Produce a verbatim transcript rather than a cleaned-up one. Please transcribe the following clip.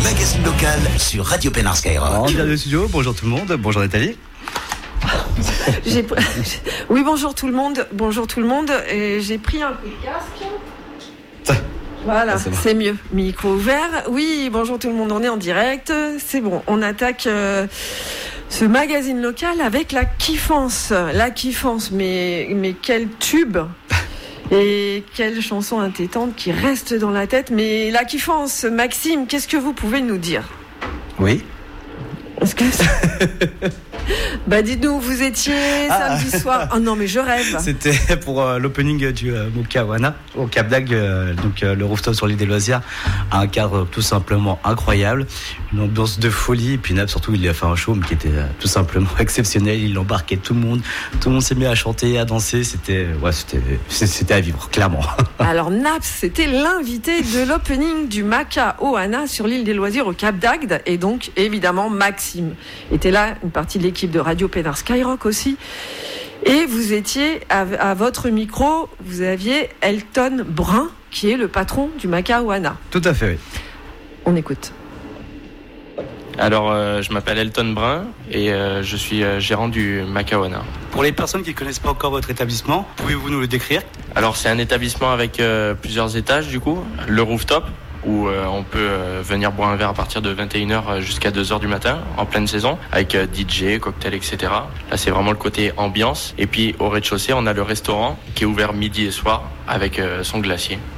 magazine local sur Radio Pénard Skyrock. En direct du studio, bonjour tout le monde, bonjour Nathalie. J'ai... Oui, bonjour tout le monde, bonjour tout le monde. Et j'ai pris un peu de casque. Voilà, ah, c'est, bon. C'est mieux. Micro ouvert. Oui, bonjour tout le monde, on est en direct. C'est bon, on attaque euh, ce magazine local avec la kiffance. La kiffance, mais, mais quel tube! Et quelle chanson intétante qui reste dans la tête. Mais la kiffance, Maxime, qu'est-ce que vous pouvez nous dire? Oui. Est-ce que ça... Bah dites-nous, vous étiez ah. samedi soir. Oh non mais je rêve. C'était pour euh, l'opening du euh, Mokawana au Cap d'Agde, euh, donc euh, le rooftop sur l'île des Loisirs. Un cadre tout simplement incroyable, une ambiance de folie. Et puis Nab surtout il a fait un show qui était euh, tout simplement exceptionnel. Il embarquait tout le monde, tout le monde s'est mis à chanter, à danser. C'était ouais, c'était c'était à vivre clairement. Alors Naps, c'était l'invité de l'opening du Mokawana sur l'île des Loisirs au Cap d'Agde, et donc évidemment Maxime était là, une partie de l'équipe de Radio Pénard Skyrock aussi. Et vous étiez à, à votre micro, vous aviez Elton Brun, qui est le patron du Mokawana. Tout à fait, oui. On écoute. Alors, euh, je m'appelle Elton Brun et euh, je suis euh, gérant du Mokawana. Pour les personnes qui ne connaissent pas encore votre établissement, pouvez-vous nous le décrire? Alors, c'est un établissement avec euh, plusieurs étages, du coup. Le rooftop, où euh, on peut euh, venir boire un verre à partir de vingt et une heures jusqu'à deux heures du matin, en pleine saison, avec euh, D J, cocktail, et cetera. Là, c'est vraiment le côté ambiance. Et puis, au rez-de-chaussée, on a le restaurant qui est ouvert midi et soir avec euh, son glacier.